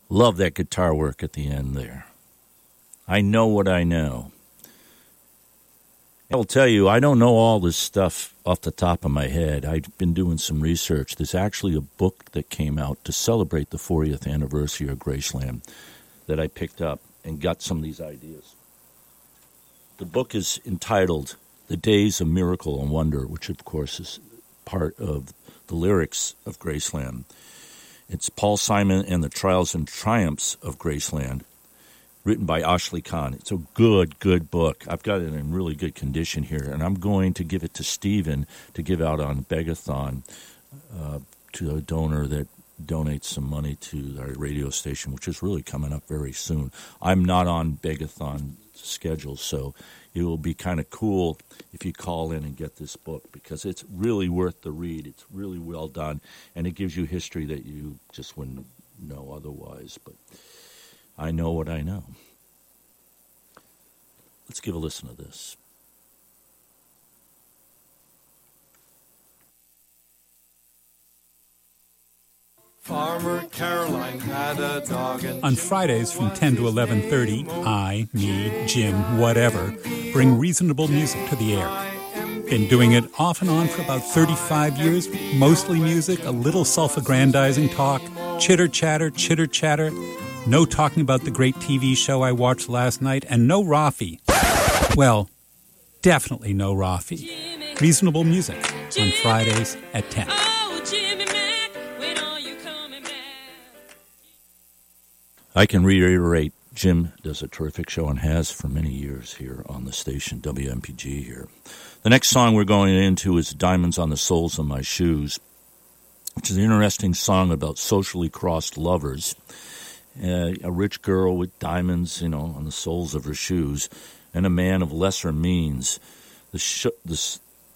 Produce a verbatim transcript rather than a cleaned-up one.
Love that guitar work at the end there. I know what I know. I will tell you, I don't know all this stuff off the top of my head. I've been doing some research. There's actually a book that came out to celebrate the fortieth anniversary of Graceland that I picked up and got some of these ideas. The book is entitled The Days of Miracle and Wonder, which, of course, is part of the lyrics of Graceland. It's Paul Simon and the Trials and Triumphs of Graceland, written by Ashley Kahn. It's a good, good book. I've got it in really good condition here, and I'm going to give it to Stephen to give out on Begathon uh, to a donor that donates some money to our radio station, which is really coming up very soon. I'm not on Begathon schedule, so it will be kind of cool if you call in and get this book, because it's really worth the read. It's really well done, and it gives you history that you just wouldn't know otherwise. But I know what I know. Let's give a listen to this. Farmer Caroline had a dog and on Fridays from ten to eleven thirty, I, me, Jim, whatever, bring reasonable music to the air. Been doing it off and on for about thirty-five years, mostly music, a little self-aggrandizing talk, chitter-chatter, chitter-chatter, no talking about the great T V show I watched last night, and no Rafi. Well, definitely no Rafi. Reasonable music on Fridays at ten. I can reiterate, Jim does a terrific show and has for many years here on the station, W M P G here. The next song we're going into is Diamonds on the Soles of My Shoes, which is an interesting song about socially crossed lovers. Uh, a rich girl with diamonds, you know, on the soles of her shoes, and a man of lesser means. The, sh- the,